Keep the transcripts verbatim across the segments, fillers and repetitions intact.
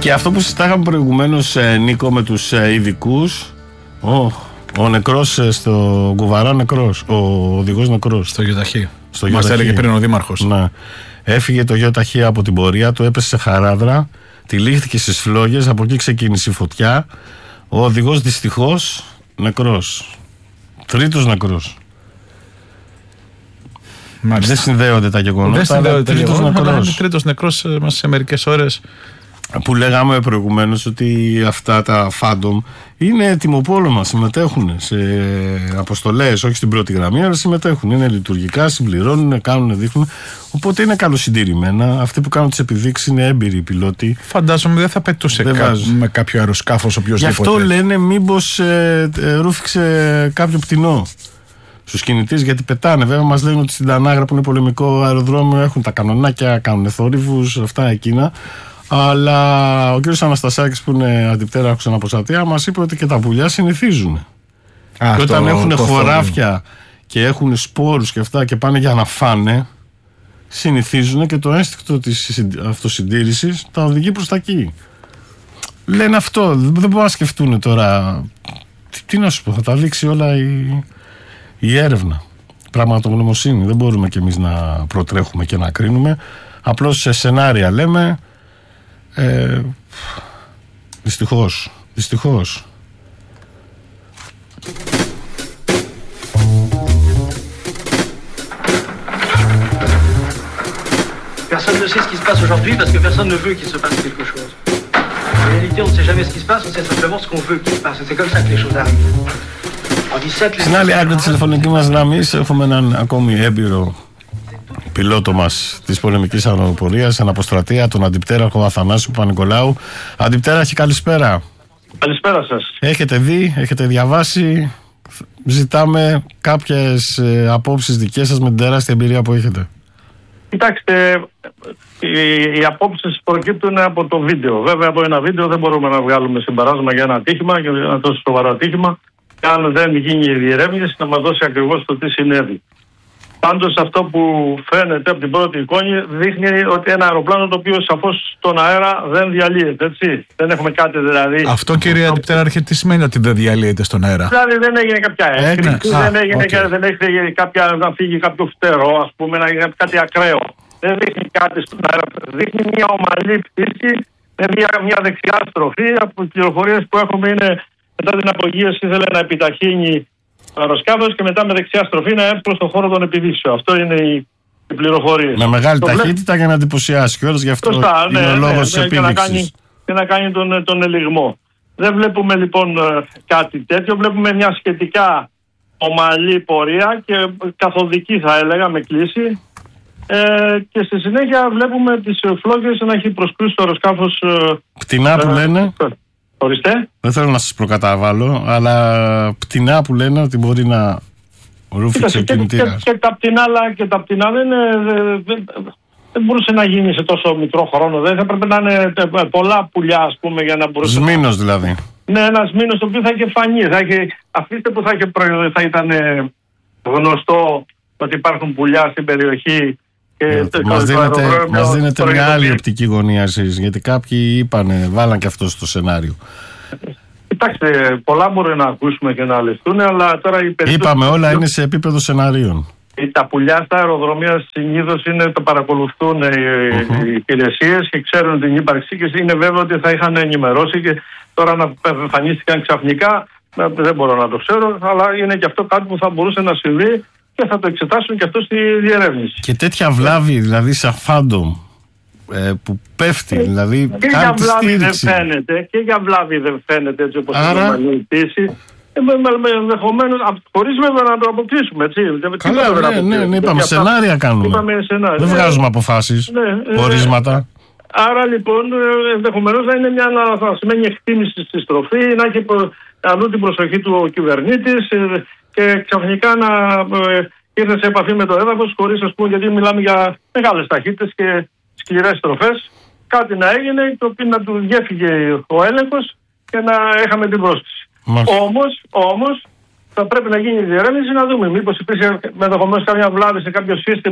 Και αυτό που συζητάγαμε προηγουμένως, Νίκο, με τους ειδικούς, ο, ο νεκρός στο Κουβαρά, νεκρός, ο οδηγός νεκρός. Στο γιοταχή. Μας έλεγε πριν ο δήμαρχος. Ναι. Έφυγε το γιοταχή από την πορεία του, έπεσε σε χαράδρα, τυλίχθηκε στις φλόγες, από εκεί ξεκίνησε η φωτιά. Ο οδηγός δυστυχώς νεκρός. Τρίτος νεκρός. Μάλιστα. Δεν συνδέονται τα γεγονότα. Δεν συνδέονται τα τρίτος γεγονότα. νεκρός. Είναι τρίτος νεκρός μας σε μερικές ώρες. Που λέγαμε προηγουμένως ότι αυτά τα φάντομ είναι ετοιμοπόλεμα, συμμετέχουν σε αποστολές, όχι στην πρώτη γραμμή, αλλά συμμετέχουν. Είναι λειτουργικά, συμπληρώνουν, κάνουν, δείχνουν. Οπότε είναι καλοσυντηρημένα. Αυτοί που κάνουν τις επιδείξεις είναι έμπειροι πιλότοι. Φαντάζομαι δεν θα πετούσε δεν κα... με κάποιο αεροσκάφος οποιοδήποτε. Γι' αυτό λένε μήπως ε, ε, ρούφηξε κάποιο πτηνό στους κινητές, γιατί πετάνε. Βέβαια μας λένε ότι στην Τανάγρα που είναι πολεμικό αεροδρόμιο έχουν τα κανονάκια, κάνουν θόρυβους, αυτά εκείνα. Αλλά ο κύριος Αναστασάκης που είναι αντιπτέραρχος αναποστατεία μας είπε ότι και τα πουλιά συνηθίζουν. Α, και όταν έχουν χωράφια και έχουν σπόρους και αυτά και πάνε για να φάνε, συνηθίζουν και το ένστικτο της αυτοσυντήρησης τα οδηγεί προς τα εκεί. Λένε αυτό, δεν μπορούν να σκεφτούν τώρα. Τι, τι να σου πω, θα τα δείξει όλα η, η έρευνα. Πραγματογνωμοσύνη. Δεν μπορούμε κι εμείς να προτρέχουμε και να κρίνουμε. Απλώς σε σενάρια λέμε. Ε, δυστυχώς, δυστυχώς. Personne ne sait ce qui se passe aujourd'hui parce que personne ne veut qu'il se passe quelque chose. En réalité, on ne sait jamais ce qui se passe, on sait simplement ce qu'on veut qu'il se passe. C'est comme ça que les choses arrivent. On dit ça que les... Στην άλλη άκρη της τηλεφωνικής μας γραμμής έχουμε έναν ακόμη έμπειρο πιλότο μας της πολεμικής αεροπορίας, αναποστρατεία, τον αντιπτέραρχο Αθανάσιο Παπα-Νικολάου. Αντιπτέραρχε, καλησπέρα. Καλησπέρα σας. Έχετε δει, έχετε διαβάσει, ζητάμε κάποιες ε, απόψεις δικές σας με την τεράστια εμπειρία που έχετε. Κοιτάξτε, οι, οι απόψεις προκύπτουν από το βίντεο. Βέβαια, από ένα βίντεο δεν μπορούμε να βγάλουμε συμπεράσμα για ένα ατύχημα, για ένα τόσο σοβαρό ατύχημα, και αν δεν γίνει η διερεύνηση να μας δώσει ακριβώς το τι συνέβη. Πάντως αυτό που φαίνεται από την πρώτη εικόνη δείχνει ότι ένα αεροπλάνο το οποίο σαφώς στον αέρα δεν διαλύεται, έτσι. Δεν έχουμε κάτι δηλαδή. Αυτό, κύριε Αντιπτέραρχε, τι σημαίνει ότι δεν διαλύεται στον αέρα? Δηλαδή δεν έγινε κάποια έκρηξη, δεν έγινε okay. δεν έχει κάποια, να φύγει κάποιο φτερό, ας πούμε, να γίνει κάτι ακραίο. Δεν δείχνει κάτι στον αέρα. Δείχνει μια ομαλή πτήση με μια, μια δεξιά στροφή. Από τις πληροφορίες που έχουμε είναι μετά την απογείωση ήθελε να επιταχύνει το αεροσκάφος και μετά με δεξιά στροφή να έρθει προς τον χώρο των επιδείξεων. Αυτό είναι η, η πληροφορία. Με μεγάλη το ταχύτητα βλέ... για να εντυπωσιάσει και όλες γι' αυτό Σωστά, είναι ναι, ο λόγος ναι, της ναι, επίδειξης. Και να κάνει, και να κάνει τον, τον ελιγμό. Δεν βλέπουμε λοιπόν κάτι τέτοιο. Βλέπουμε μια σχετικά ομαλή πορεία και καθοδική θα έλεγα με κλίση. Ε, και στη συνέχεια βλέπουμε τις φλόγες να έχει προσκρούσει το αεροσκάφος. Πτηνά που ε, λένε. Ορίστε. Δεν θέλω να σας προκαταβάλω, αλλά πτηνά που λένε ότι μπορεί να ρούφηξε ο κινητήρας. Και, και, τα πτηνά, και τα πτηνά δεν, δεν, δεν μπορούσε να γίνει σε τόσο μικρό χρόνο. Δεν θα πρέπει να είναι πολλά πουλιά, ας πούμε, για να μπορούσε. Σμήνος δηλαδή. Ναι, ένας μήνος το οποίο θα είχε φανεί. Θα είχε, αφήστε που θα, είχε, θα ήταν γνωστό ότι υπάρχουν πουλιά στην περιοχή. Και το, μας το, δίνετε, το, μας το, δίνετε το, μια το, άλλη οπτική γωνία εσείς, γιατί κάποιοι είπανε, βάλαν και αυτό στο σενάριο. Κοιτάξτε, πολλά μπορεί να ακούσουμε και να ληφθούν, αλλά τώρα οι περισσότεροι... Είπαμε, όλα είναι σε επίπεδο σενάρίων. Τα πουλιά στα αεροδρομία συνήθως είναι, το παρακολουθούν οι, uh-huh. οι υπηρεσίες και ξέρουν την ύπαρξή και είναι βέβαιο ότι θα είχαν ενημερώσει και τώρα να εμφανίστηκαν ξαφνικά, δεν μπορώ να το ξέρω, αλλά είναι και αυτό κάτι που θα μπορούσε να συμβεί και θα το εξετάσουν και αυτό στη διερεύνηση. Και τέτοια βλάβη, δηλαδή σαν φάντομ, ε, που πέφτει, δηλαδή και για βλάβη δεν φαίνεται, και για βλάβη δεν φαίνεται έτσι όπως Άρα... είναι η πτήση. Ενδεχομένως, χωρίς βέβαια να το αποκλείσουμε, έτσι. Καλά, ναι, ναι, ναι, ναι, είπαμε, σενάρια κάνουμε. Είπαμε σενάρια. Δεν βγάζουμε αποφάσεις, ναι, ορίσματα. Άρα λοιπόν, ενδεχομένως θα είναι μια αναθασμένη εκτίμηση στη στροφή, να έχει αλλού την προσοχή του ο κυβερνήτης και ξαφνικά να ήρθε σε επαφή με το έδαφος, χωρίς, ας πούμε, γιατί μιλάμε για μεγάλες ταχύτητες και σκληρές στροφές. Κάτι να έγινε, το οποίο να του διέφυγε ο έλεγχος και να είχαμε την πρόσκληση. Όμως, όμως, θα πρέπει να γίνει η διερεύνηση να δούμε μήπως υπήρχε ενδεχομένως κάποια βλάβη σε κάποιο σύστημα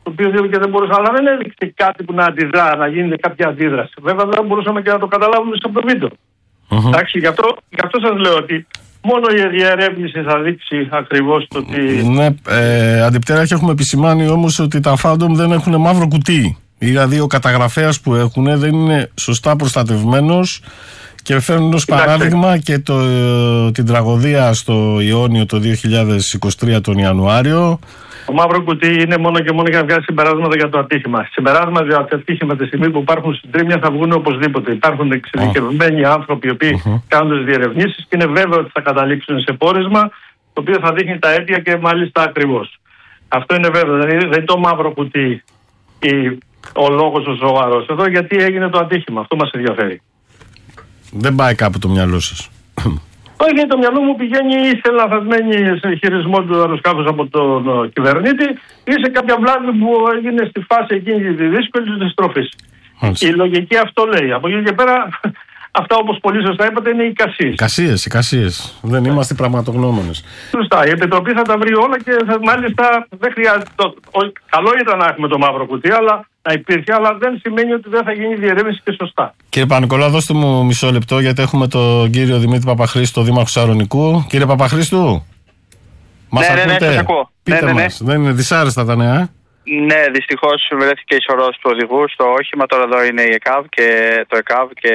το οποίο και δεν μπορούσε, αλλά δεν έδειξε κάτι που να αντιδρά, να γίνεται κάποια αντίδραση. Βέβαια δεν μπορούσαμε και να το καταλάβουμε από το βίντεο. Uh-huh. Εντάξει, γι' αυτό, γι' αυτό σας λέω ότι μόνο η διερεύνηση θα δείξει ακριβώς το τι. Ναι, ε, αντιπτέραρχε, έχουμε επισημάνει όμως ότι τα Phantom δεν έχουν μαύρο κουτί. Δηλαδή ο καταγραφέας που έχουν δεν είναι σωστά προστατευμένος και φέρνουν ως παράδειγμα και το, την τραγωδία στο Ιόνιο το δύο χιλιάδες είκοσι τρία τον Ιανουάριο. Το μαύρο κουτί είναι μόνο και μόνο για να βγάλει συμπεράσματα για το ατύχημα. Συμπεράσματα για το ατύχημα τη στιγμή που υπάρχουν συντρίμμια θα βγουν οπωσδήποτε. Υπάρχουν εξειδικευμένοι oh. άνθρωποι οι οποίοι uh-huh. κάνουν τις διερευνήσεις και είναι βέβαιο ότι θα καταλήξουν σε πόρισμα το οποίο θα δείχνει τα αίτια και μάλιστα ακριβώς. Αυτό είναι βέβαιο. Δηλαδή δεν είναι το μαύρο κουτί ή ο λόγος ο σοβαρός. Εδώ γιατί έγινε το ατύχημα. Αυτό μας ενδιαφέρει. Δεν πάει κάπου το μυαλό σας? Όχι, το μυαλό μου πηγαίνει ή σε λαθασμένη χειρισμό του αεροσκάφους από τον κυβερνήτη ή σε κάποια βλάβη που έγινε στη φάση εκείνη τη δύσκολη της στροφής. Η λογική αυτό λέει. Από εκεί και πέρα, αυτά όπως πολύ σωστά είπατε είναι οι εικασίες. Εικασίες, εικασίες. Δεν είμαστε πραγματογνώμονες. Σωστά. Η Επιτροπή θα τα βρει όλα και θα, μάλιστα δεν χρειάζεται. Το, ο, καλό ήταν να έχουμε το μαύρο κουτί, αλλά να υπήρχε, αλλά δεν σημαίνει ότι δεν θα γίνει διερεύνηση και σωστά. Κύριε Παπα-Νικολάου, δώστε μου μισό λεπτό, γιατί έχουμε τον κύριο Δημήτρη Παπαχρήστο, δήμαρχο Σαρονικού. Κύριε Παπαχρήστου, μας ναι, ακούτε? Ναι, ναι, σας ακούω. Πείτε ναι, ναι, μας, ναι. Δεν είναι δυσάρεστα τα νέα? Ναι, δυστυχώς βρέθηκε ισορρός του οδηγού στο όχημα. Τώρα εδώ είναι η ΕΚΑΒ και το ΕΚΑΒ και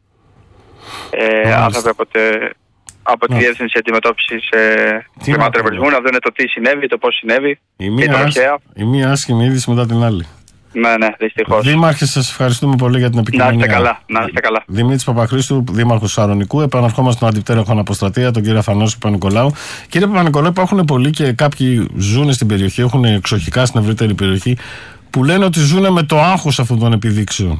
ε, άνθρωποι από, τε, από τη Διεύθυνση Αντιμετώπισης Κλιμάτων Εμβολισμού να δουν το τι συνέβη, το πώς συνέβη. Η μία, η μία άσχημη είδηση μετά την άλλη. Ναι, ναι, δυστυχώς. Δήμαρχε, σας ευχαριστούμε πολύ για την επικοινωνία. Να είστε καλά, να είστε καλά. Δημήτρης Παπαχρήστου, δήμαρχος Σαρονικού. Επαναρχόμαστε στον αντιπτέραρχο αναποστρατεία, τον κύριο Αθανάσιο Παπα-Νικολάου. Κύριε Παπα-Νικολάου, υπάρχουν πολλοί και κάποιοι ζουν στην περιοχή, έχουν εξοχικά στην ευρύτερη περιοχή, που λένε ότι ζουν με το άγχος αυτών των επιδείξεων.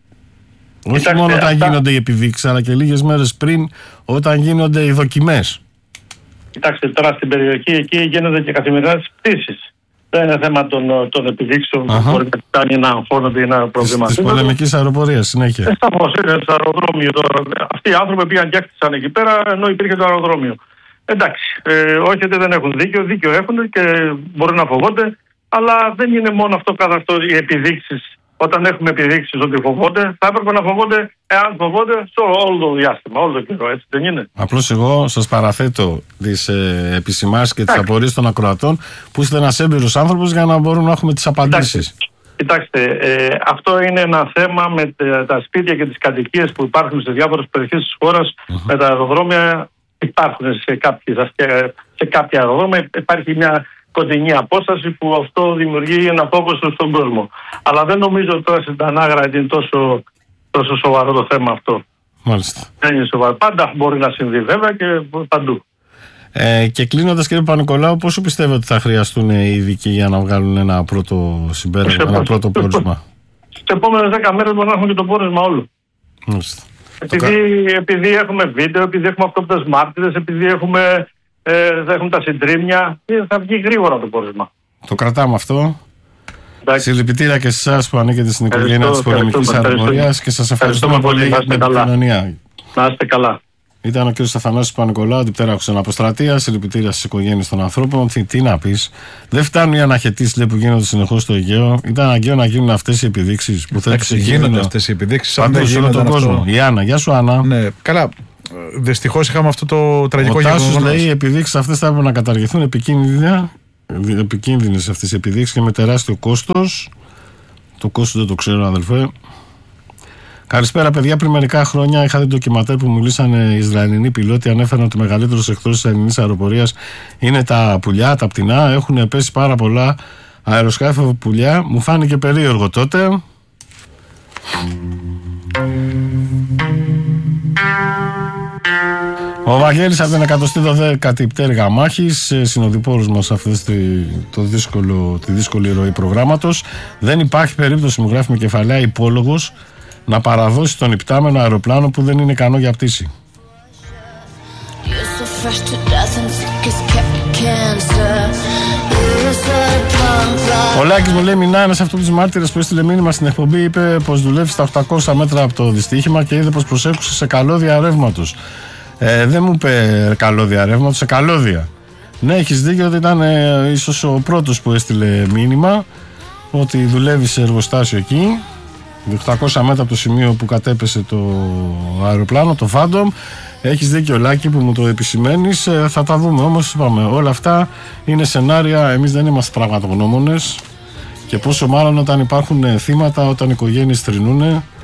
Όχι Κοιτάξτε, μόνο όταν αυτά... γίνονται οι επιδείξεις, αλλά και λίγες μέρες πριν, όταν γίνονται οι δοκιμές. Κοιτάξτε, τώρα στην περιοχή εκεί γίνονται και καθημερινά τις πτήσεις. Δεν είναι θέμα των, των επιδείξεων uh-huh. που μπορεί να κάνει να αγχώνονται ή να προβληματίζονται. Της πολεμικής αεροπορίας, συνέχεια. Σταθμός είναι στο αεροδρόμιο. Τώρα. Αυτοί οι άνθρωποι πήγαν και έκτισαν εκεί πέρα, ενώ υπήρχε το αεροδρόμιο. Εντάξει, ε, όχι ότι δεν έχουν δίκιο, δίκιο έχουν και μπορεί να φοβόνται, αλλά δεν είναι μόνο αυτό καθ' αυτό οι επιδείξεις. Όταν έχουμε επιδείξεις ότι φοβόνται, θα έπρεπε να φοβόνται, εάν φοβόνται, σε όλο το διάστημα, όλο το καιρό, έτσι δεν είναι? Απλώς εγώ σας παραθέτω τις ε, επισημάσεις και τις απορίες των ακροατών, που είστε ένας έμπειρος άνθρωπος, για να μπορούμε να έχουμε τις απαντήσεις. Κοιτάξτε, ε, αυτό είναι ένα θέμα με τα, τα σπίτια και τις κατοικίες που υπάρχουν σε διάφορες περιοχές της χώρας. Uh-huh. Με τα αεροδρόμια υπάρχουν σε, κάποιες, σε κάποια αεροδρόμια, υπάρχει μια κοντινή απόσταση που αυτό δημιουργεί ένα φόβο στον κόσμο. Αλλά δεν νομίζω ότι τώρα στην Τανάγρα είναι τόσο, τόσο σοβαρό το θέμα αυτό. Μάλιστα. Δεν είναι σοβαρό. Πάντα μπορεί να συμβεί βέβαια και παντού. Ε, και κλείνοντας, κύριε Παπα-Νικολάου, πόσο πιστεύετε ότι θα χρειαστούν οι ειδικοί για να βγάλουν ένα πρώτο συμπέρασμα, ένα πρώτο πόρισμα? Στις επόμενες δέκα μέρες μπορεί να έχουμε και το πόρισμα όλο. Μάλιστα. Επειδή, επειδή έχουμε βίντεο, επειδή έχουμε αυτόπτες μάρτυρες, επειδή έχουμε, ε, έχουμε τα συντρίμμια, θα βγει γρήγορα το πόρισμα. Το κρατάμε αυτό. Συλληπιτήρια και σε εσάς που ανήκετε στην οικογένεια της πολεμικής αεροπορίας και σας ευχαριστούμε πολύ για την επικοινωνία. Να είστε καλά. Ήταν ο κ. Αθανάσιος Παπα-Νικολάου, αντιπτέραρχος αναποστρατείας. Συλληπιτήρια στις οικογένειες των ανθρώπων. Τι, τι να πεις, δεν φτάνουν οι αναχαιτήσεις που γίνονται συνεχώς στο Αιγαίο. Ήταν αναγκαίο να γίνουν αυτές οι επιδείξεις που θέλουν να γίνονται αυτές οι επιδείξεις. Αν δεν γίνονται τον κόσμο. Η Άννα, γεια σου Άννα. Ναι, καλά. Δυστυχώς είχαμε αυτό το τραγικό γεγονός. Ο Τάσος λέει οι επιδείξεις αυτές θα έπρεπε να καταργηθούν, επικίνδυνα. Επικίνδυνες αυτές οι επιδείξεις και με τεράστιο κόστος. Το κόστος δεν το ξέρω, αδελφέ. Καλησπέρα, παιδιά. Πριν μερικά χρόνια είχα δει ντοκιματέρ που μιλήσαν οι Ισραηλινοί πιλότοι. Ανέφεραν ότι ο μεγαλύτερος εχθρός της ελληνικής αεροπορίας είναι τα πουλιά, τα πτηνά. Έχουν πέσει πάρα πολλά αεροσκάφη από πουλιά. Μου φάνηκε περίεργο τότε. Ο Βαγγέλης από την εκατοστή δωδέκατη πτέρυγα μάχης, συνοδοιπόρος μας σε αυτή το δύσκολο, τη δύσκολη ροή προγράμματος. Δεν υπάρχει περίπτωση, μου γράφει με κεφαλαία υπόλογος, να παραδώσει τον υπτάμενο αεροπλάνο που δεν είναι ικανό για πτήση. Ο Λάκης μου λέει: Μινά, ένας από τους μάρτυρες που έστειλε μήνυμα στην εκπομπή, είπε πως δουλεύει στα οχτακόσια μέτρα από το δυστύχημα και είδε πως προσέχουσε σε καλώδια ρεύματος. Ε, δεν μου είπε καλώδια ρεύματος, σε καλώδια. Ναι, έχεις δίκιο ότι ήταν ε, ίσως ο πρώτος που έστειλε μήνυμα. ότι δουλεύει σε εργοστάσιο εκεί, οκτακόσια μέτρα από το σημείο που κατέπεσε το αεροπλάνο, το Phantom. Έχεις δίκιο, Λάκη, που μου το επισημαίνεις. Ε, θα τα δούμε όμως. Είπαμε, όλα αυτά είναι σενάρια. Εμείς δεν είμαστε πραγματογνώμονες. Και πόσο μάλλον όταν υπάρχουν θύματα, όταν οι οικογένειες θρηνούν.